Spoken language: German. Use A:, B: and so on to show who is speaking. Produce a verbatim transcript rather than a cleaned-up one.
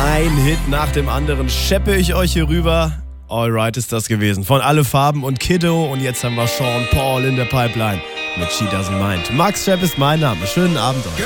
A: Ein Hit nach dem anderen scheppe ich euch hier rüber. Alright ist das gewesen. Von Alle Farben und Kiddo. Und jetzt haben wir Sean Paul in der Pipeline mit She Doesn't Mind. Max Schepp ist mein Name. Schönen Abend euch.